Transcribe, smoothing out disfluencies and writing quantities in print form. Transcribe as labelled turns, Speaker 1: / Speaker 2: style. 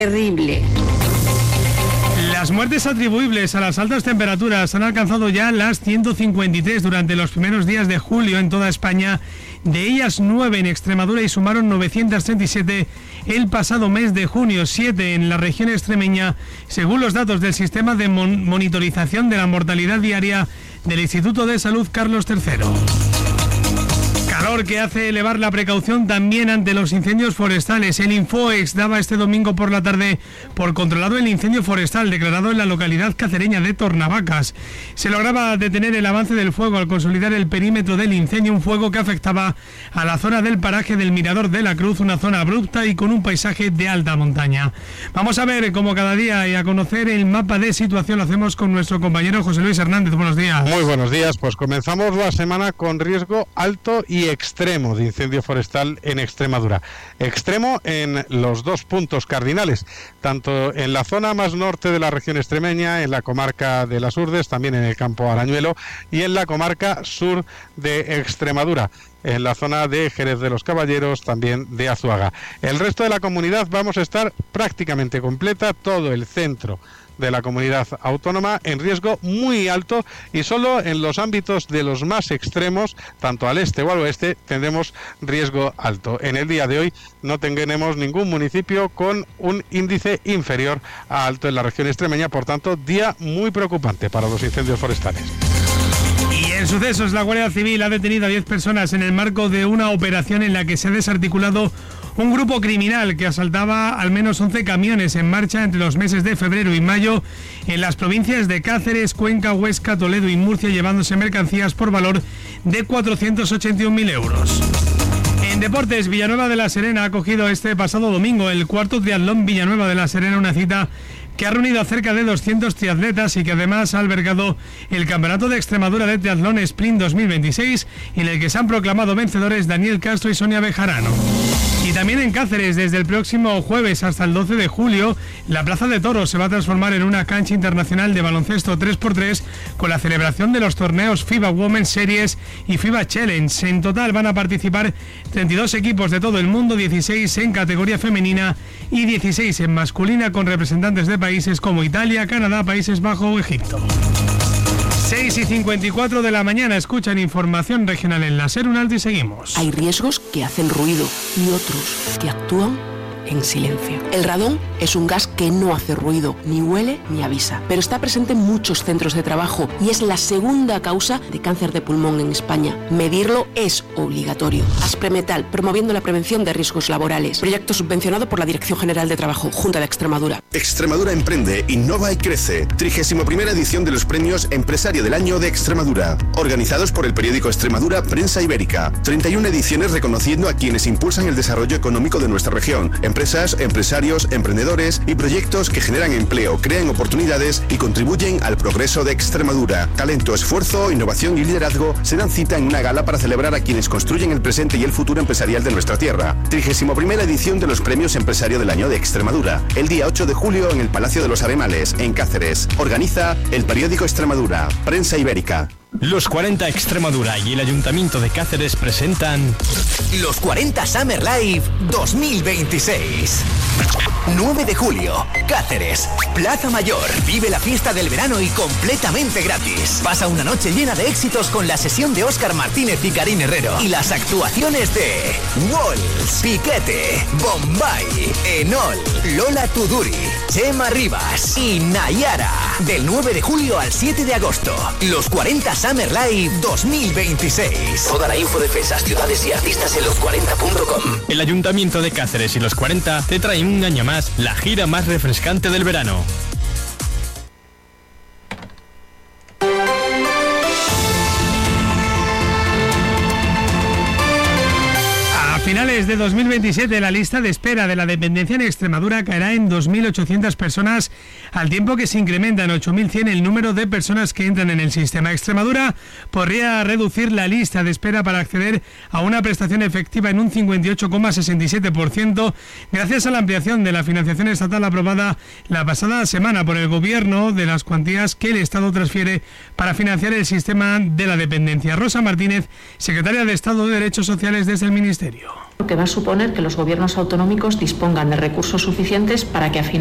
Speaker 1: Terrible.
Speaker 2: Las muertes atribuibles a las altas temperaturas han alcanzado ya las 153 durante los primeros días de julio en toda España, de ellas 9 en Extremadura y sumaron 937 el pasado mes de junio, 7 en la región extremeña, según los datos del sistema de monitorización de la mortalidad diaria del Instituto de Salud Carlos III. Calor que hace elevar la precaución también ante los incendios forestales. El Infoex daba este domingo por la tarde por controlado el incendio forestal declarado en la localidad cacereña de Tornavacas. Se lograba detener el avance del fuego al consolidar el perímetro del incendio, un fuego que afectaba a la zona del paraje del Mirador de la Cruz, una zona abrupta y con un paisaje de alta montaña. Vamos a ver, como cada día, y a conocer el mapa de situación. Lo hacemos con nuestro compañero José Luis Hernández. Buenos días.
Speaker 3: Muy buenos días. Pues comenzamos la semana con riesgo alto y extremo de incendio forestal en Extremadura. Extremo en los dos puntos cardinales, tanto en la zona más norte de la región extremeña, en la comarca de Las Urdes, también en el campo Arañuelo, y en la comarca sur de Extremadura, en la zona de Jerez de los Caballeros, también de Azuaga. El resto de la comunidad vamos a estar prácticamente completa, todo el centro de la comunidad autónoma en riesgo muy alto, y solo en los ámbitos de los más extremos, tanto al este o al oeste, tendremos riesgo alto. En el día de hoy no tendremos ningún municipio con un índice inferior a alto en la región extremeña, por tanto, día muy preocupante para los incendios forestales.
Speaker 2: Y en sucesos, la Guardia Civil ha detenido a 10 personas en el marco de una operación en la que se ha desarticulado un grupo criminal que asaltaba al menos 11 camiones en marcha entre los meses de febrero y mayo en las provincias de Cáceres, Cuenca, Huesca, Toledo y Murcia, llevándose mercancías por valor de 481.000 euros. En deportes, Villanueva de la Serena ha acogido este pasado domingo el cuarto triatlón Villanueva de la Serena, una cita que ha reunido a cerca de 200 triatletas y que además ha albergado el Campeonato de Extremadura de Triatlón Sprint 2026, en el que se han proclamado vencedores Daniel Castro y Sonia Bejarano. Y también en Cáceres, desde el próximo jueves hasta el 12 de julio, la Plaza de Toros se va a transformar en una cancha internacional de baloncesto 3x3 con la celebración de los torneos FIBA Women's Series y FIBA Challenge. En total van a participar 32 equipos de todo el mundo, 16 en categoría femenina y 16 en masculina, con representantes de países como Italia, Canadá, Países Bajos o Egipto. 6:54 de la mañana, escuchan información regional en la SER, un alto y seguimos.
Speaker 4: Hay riesgos que hacen ruido y otros que actúan en silencio. El radón es un gas que no hace ruido, ni huele ni avisa, pero está presente en muchos centros de trabajo y es la segunda causa de cáncer de pulmón en España. Medirlo es obligatorio. Aspremetal, promoviendo la prevención de riesgos laborales. Proyecto subvencionado por la Dirección General de Trabajo, Junta de Extremadura.
Speaker 5: Extremadura emprende, innova y crece. 31ª edición de los Premios Empresario del Año de Extremadura, organizados por el periódico Extremadura Prensa Ibérica. 31 ediciones reconociendo a quienes impulsan el desarrollo económico de nuestra región. Empresas, empresarios, emprendedores y proyectos que generan empleo, crean oportunidades y contribuyen al progreso de Extremadura. Talento, esfuerzo, innovación y liderazgo se dan cita en una gala para celebrar a quienes construyen el presente y el futuro empresarial de nuestra tierra. 31ª edición de los Premios Empresario del Año de Extremadura, el día 8 de julio en el Palacio de los Aremales, en Cáceres. Organiza el periódico Extremadura, Prensa Ibérica.
Speaker 6: Los 40 Extremadura y el Ayuntamiento de Cáceres presentan
Speaker 7: Los 40 Summer Live 2026. 9 de julio, Cáceres, Plaza Mayor. Vive la fiesta del verano y completamente gratis. Pasa una noche llena de éxitos con la sesión de Óscar Martínez y Karin Herrero y las actuaciones de Walls, Piquete, Bombay, Enol, Lola Tuduri, Chema Rivas y Nayara. Del 9 de julio al 7 de agosto. Los 40 Summer Live 2026. Toda la info de fechas, ciudades y artistas en los40.com.
Speaker 6: El Ayuntamiento de Cáceres y los 40 te traen un año más la gira más refrescante del verano.
Speaker 2: A finales de 2027, la lista de espera de la dependencia en Extremadura caerá en 2.800 personas, al tiempo que se incrementa en 8.100 el número de personas que entran en el sistema. Extremadura podría reducir la lista de espera para acceder a una prestación efectiva en un 58,67%, gracias a la ampliación de la financiación estatal aprobada la pasada semana por el Gobierno de las cuantías que el Estado transfiere para financiar el sistema de la dependencia. Rosa Martínez, secretaria de Estado de Derechos Sociales desde el Ministerio.
Speaker 1: que va a suponer que los gobiernos autonómicos dispongan de recursos suficientes para que a